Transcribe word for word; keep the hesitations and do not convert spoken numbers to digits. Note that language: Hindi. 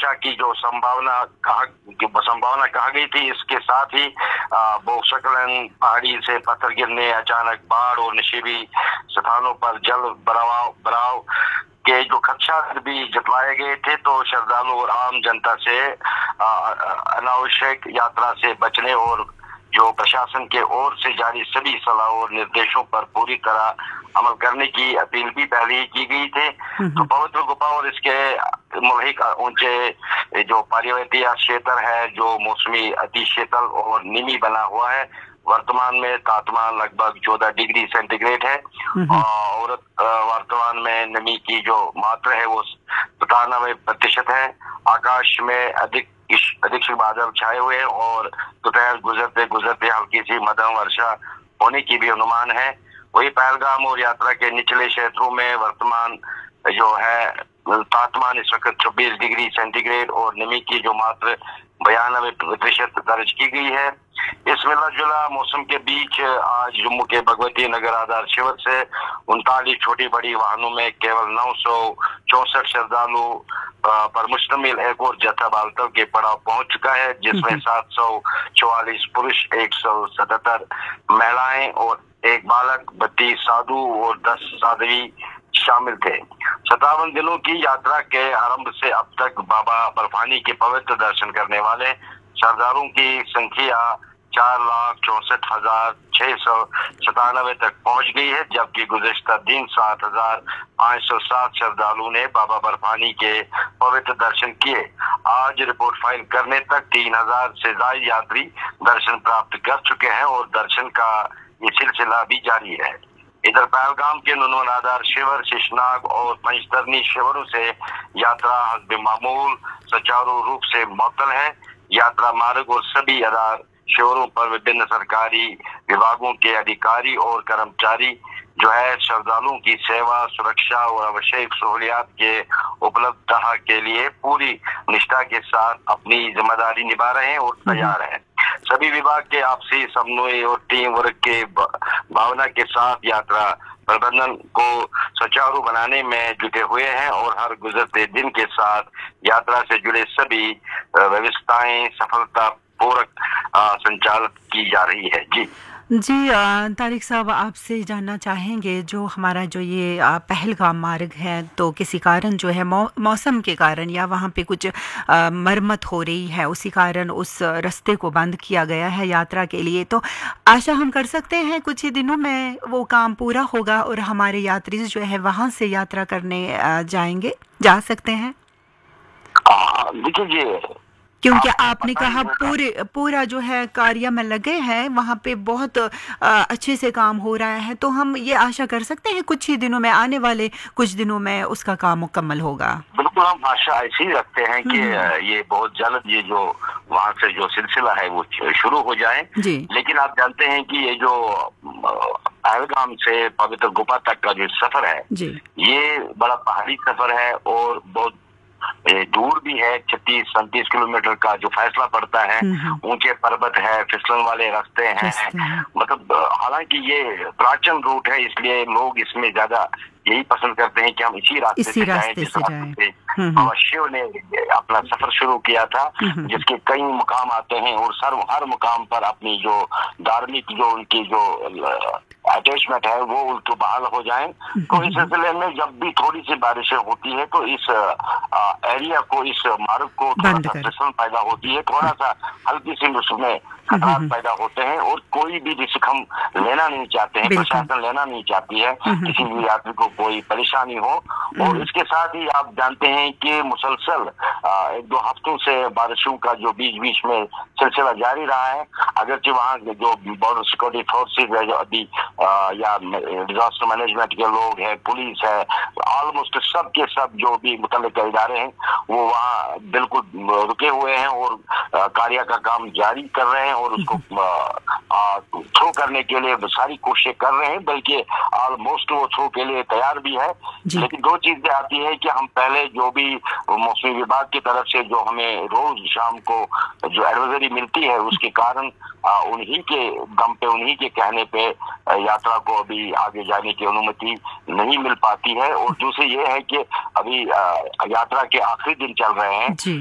वर्षा की जो संभावना कहा संभावना कहा गई थी, इसके साथ ही बोक्सकलन पहाड़ी से पत्थर गिरने, अचानक बाढ़ और नशीबी स्थानों पर जल भराव भराव के जो खदशात भी जतलाए गए थे, तो श्रद्धालु और आम जनता से अनावश्यक यात्रा से बचने और जो प्रशासन के ओर से जारी सभी सलाह और निर्देशों पर पूरी तरह अमल करने की अपील भी पहले ही की गई थी। तो पवित्र गुफा और इसके मुल्हिक ऊंचे जो पर्वतीय क्षेत्र है, जो मौसमी अति शीतल और निमी बना हुआ है, वर्तमान में तापमान लगभग चौदह डिग्री सेंटीग्रेड है और वर्तमान में नमी की जो मात्रा है वो सतानवे प्रतिशत है। आकाश में अधिक अधिक बादल छाए हुए हैं और दोपहर गुजरते गुजरते हल्की सी मध्यम वर्षा होने की भी अनुमान है। वही पहलगाम और यात्रा के निचले क्षेत्रों में वर्तमान जो है तापमान इस वक्त छब्बीस डिग्री सेंटीग्रेड और नमी की जो मात्रा बयानबे प्रतिशत दर्ज की गई है। इस मिला जुला मौसम के बीच आज जम्मू के भगवती नगर आधार शिविर से उनतालीस छोटी बड़ी वाहनों में केवल नौ सौ चौसठ श्रद्धालु पर मुश्तमिल एक और जत्था बालतल के पड़ाव पहुंच चुका है, जिसमें सात सौ चौवालीस पुरुष, एक सौ सतहत्तर महिलाएं और एक बालक, बत्तीस साधु और दस साध्वी शामिल थे। सत्तावन दिनों की यात्रा के आरंभ से अब तक बाबा बर्फानी के पवित्र दर्शन करने वाले श्रद्धालुओं की संख्या चार लाख चौसठ हजार छह सौ सतानवे तक पहुंच गई है, जबकि गुज़िश्ता दिन सात हजार पाँच सौ सात श्रद्धालुओं ने बाबा बर्फानी के पवित्र दर्शन किए। आज रिपोर्ट फाइल करने तक तीन हजार से ज्यादा यात्री दर्शन प्राप्त कर चुके हैं और दर्शन का ये सिलसिला भी जारी है। इधर पहलगाम के नुनवन आधार शिविर, शेषनाग और पंचतरनी शिविरों से यात्रा हस्ब मामूल सुचारू रूप से मुअत्तल है। यात्रा मार्ग और सभी आधार शिविरों पर विभिन्न सरकारी विभागों के अधिकारी और कर्मचारी जो है श्रद्धालुओं की सेवा, सुरक्षा और आवश्यक सहूलियात के उपलब्धता के लिए पूरी निष्ठा के साथ अपनी जिम्मेदारी निभा रहे हैं और तैयार हैं। सभी विभाग के आपसी समन्वय और टीम वर्क के भावना के साथ यात्रा प्रबंधन को सुचारू बनाने में जुटे हुए हैं और हर गुजरते दिन के साथ यात्रा से जुड़े सभी व्यवस्थाएं सफलता पूर्वक संचालित की जा रही है। जी जी तारिक साहब, आपसे जानना चाहेंगे, जो हमारा जो ये पहलगाम मार्ग है, तो किसी कारण जो है मौ, मौसम के कारण या वहाँ पे कुछ आ, मरम्मत हो रही है, उसी कारण उस रास्ते को बंद किया गया है यात्रा के लिए। तो आशा हम कर सकते हैं कुछ ही दिनों में वो काम पूरा होगा और हमारे यात्री जो है वहाँ से यात्रा करने जाएंगे जा सकते हैं। देखिए, क्योंकि आपने कहा पूरे पूरा जो है कार्य में लगे हैं, वहाँ पे बहुत अच्छे से काम हो रहा है, तो हम ये आशा कर सकते हैं कुछ ही दिनों में, आने वाले कुछ दिनों में उसका काम मुकम्मल होगा। बिल्कुल, हम आशा ऐसी ही रखते हैं कि ये बहुत जल्द ये जो वहाँ से जो सिलसिला है वो शुरू हो जाए। लेकिन आप जानते हैं कि ये जो पहलगाम से पवित्र गुफा तक का जो सफर है, ये बड़ा पहाड़ी सफर है और बहुत दूर भी है। छत्तीस सैंतीस किलोमीटर का जो फैसला पड़ता है, ऊंचे पर्वत है, फिसलन वाले रास्ते हैं। मतलब हालांकि ये प्राचीन रूट है, इसलिए लोग इसमें ज्यादा यही पसंद करते हैं कि हम इसी रास्ते इसी से जाएं, रास्ते जिस से रास्ते से बाबा शिव ने अपना सफर शुरू किया था, जिसके कई मुकाम आते हैं और सर हर मुकाम पर अपनी जो धार्मिक जो उनकी जो अटैचमेंट है वो उनको बहाल हो जाए। तो इस सिलसिले में जब भी थोड़ी सी बारिशें होती है तो इस एरिया को, इस मार्ग को थोड़ा सा फिसल पैदा होती है, थोड़ा सा हल्की सी उसमें खतरात पैदा होते हैं और कोई भी रिस्क हम लेना नहीं चाहते हैं, प्रशासन लेना नहीं चाहती है किसी भी यात्री को कोई परेशानी हो। और इसके साथ ही आप जानते हैं कि मुसलसल एक दो हफ्तों से बारिशों का जो बीच बीच में सिलसिला जारी रहा है। अगरचे वहाँ जो बॉर्डर सिक्योरिटी फोर्सेज है जो अभी या डिजास्टर मैनेजमेंट के लोग हैं, पुलिस है, ऑलमोस्ट सब के सब जो भी मुतल्लिक इदारे हैं वो वहाँ बिल्कुल रुके हुए हैं और कार्य का काम जारी कर रहे हैं और उसको थ्रो करने के लिए सारी कोशिशें कर रहे हैं, बल्कि ऑलमोस्ट वो थ्रो के लिए तैयार भी है। लेकिन दो चीजें आती है कि हम पहले जो भी मौसमी विभाग की तरफ से जो हमें रोज शाम को जो एडवाइजरी मिलती है उसके कारण उन्हीं के दम पे, उन्हीं के कहने पे यात्रा को अभी आगे जाने की अनुमति नहीं मिल पाती है। और दूसरी ये है कि अभी यात्रा के आखिरी दिन चल रहे हैं,